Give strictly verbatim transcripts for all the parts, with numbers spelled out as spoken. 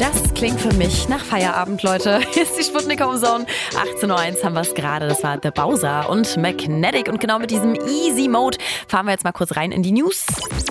Das klingt für mich nach Feierabend, Leute. Hier ist die Sputnik Home Zone. achtzehn Uhr eins haben wir es gerade. Das war The Bowser und Magnetic. Und genau mit diesem Easy Mode fahren wir jetzt mal kurz rein in die News.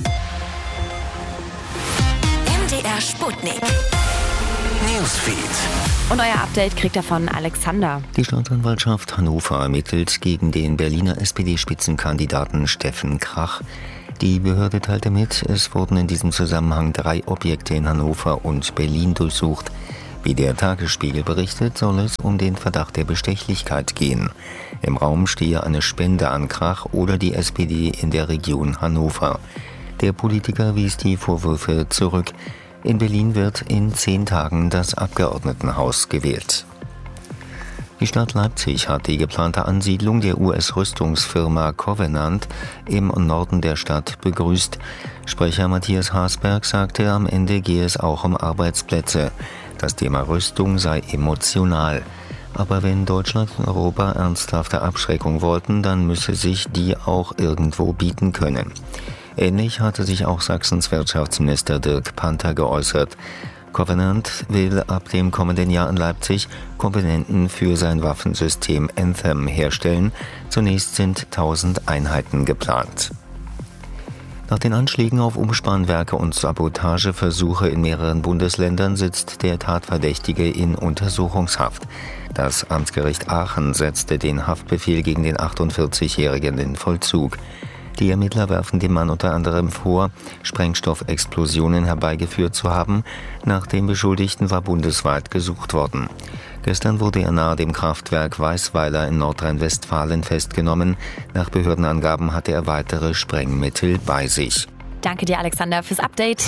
M D R Sputnik Newsfeed. Und euer Update kriegt ihr von Alexander. Die Staatsanwaltschaft Hannover ermittelt gegen den Berliner S P D-Spitzenkandidaten Steffen Krach. Die Behörde teilte mit, es wurden in diesem Zusammenhang drei Objekte in Hannover und Berlin durchsucht. Wie der Tagesspiegel berichtet, soll es um den Verdacht der Bestechlichkeit gehen. Im Raum stehe eine Spende an Krach oder die S P D in der Region Hannover. Der Politiker wies die Vorwürfe zurück. In Berlin wird in zehn Tagen das Abgeordnetenhaus gewählt. Die Stadt Leipzig hat die geplante Ansiedlung der U S-Rüstungsfirma Covenant im Norden der Stadt begrüßt. Sprecher Matthias Hasberg sagte, am Ende gehe es auch um Arbeitsplätze. Das Thema Rüstung sei emotional. Aber wenn Deutschland und Europa ernsthafte Abschreckung wollten, dann müsse sich die auch irgendwo bieten können. Ähnlich hatte sich auch Sachsens Wirtschaftsminister Dirk Panther geäußert. Covenant will ab dem kommenden Jahr in Leipzig Komponenten für sein Waffensystem Anthem herstellen. Zunächst sind tausend Einheiten geplant. Nach den Anschlägen auf Umspannwerke und Sabotageversuche in mehreren Bundesländern sitzt der Tatverdächtige in Untersuchungshaft. Das Amtsgericht Aachen setzte den Haftbefehl gegen den achtundvierzigjährigen in Vollzug. Die Ermittler werfen dem Mann unter anderem vor, Sprengstoffexplosionen herbeigeführt zu haben. Nach dem Beschuldigten war bundesweit gesucht worden. Gestern wurde er nahe dem Kraftwerk Weißweiler in Nordrhein-Westfalen festgenommen. Nach Behördenangaben hatte er weitere Sprengmittel bei sich. Danke dir, Alexander, fürs Update.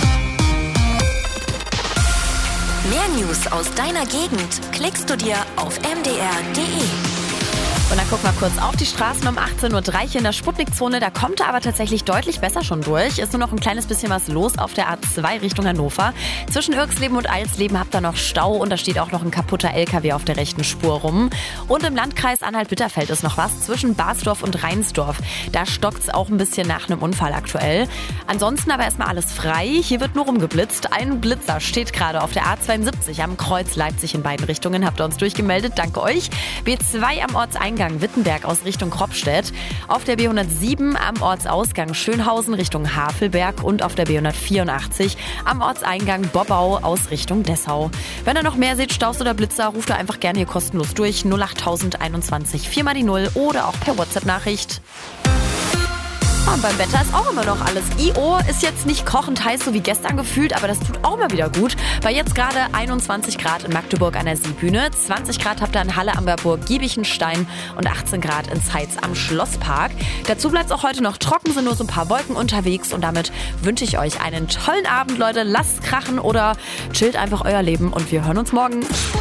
Mehr News aus deiner Gegend klickst du dir auf m d r punkt d e. Und dann gucken wir kurz auf die Straßen um achtzehn Uhr drei hier in der Sputnik-Zone. Da kommt er aber tatsächlich deutlich besser schon durch. Ist nur noch ein kleines bisschen was los auf der A zwei Richtung Hannover. Zwischen Irxleben und Alsleben habt ihr noch Stau und da steht auch noch ein kaputter L K W auf der rechten Spur rum. Und im Landkreis Anhalt-Bitterfeld ist noch was zwischen Basdorf und Reinsdorf. Da stockt es auch ein bisschen nach einem Unfall aktuell. Ansonsten aber erstmal alles frei. Hier wird nur rumgeblitzt. Ein Blitzer steht gerade auf der A zweiundsiebzig am Kreuz Leipzig in beiden Richtungen. Habt ihr uns durchgemeldet. Danke euch. B zwei am Ortseingang Wittenberg aus Richtung Kropstedt, auf der B hundertsieben am Ortsausgang Schönhausen Richtung Havelberg und auf der B hundertvierundachtzig am Ortseingang Bobbau aus Richtung Dessau. Wenn ihr noch mehr seht, Staus oder Blitzer, ruft ihr einfach gerne hier kostenlos durch null acht einundzwanzig vier mal die null oder auch per WhatsApp-Nachricht. Und beim Wetter ist auch immer noch alles. I O ist jetzt nicht kochend heiß, so wie gestern gefühlt, aber das tut auch mal wieder gut. Bei jetzt gerade einundzwanzig Grad in Magdeburg an der Seebühne, zwanzig Grad habt ihr in Halle am Bergburg Giebichenstein und achtzehn Grad in Zeitz am Schlosspark. Dazu bleibt es auch heute noch trocken, sind nur so ein paar Wolken unterwegs und damit wünsche ich euch einen tollen Abend, Leute. Lasst krachen oder chillt einfach euer Leben und wir hören uns morgen.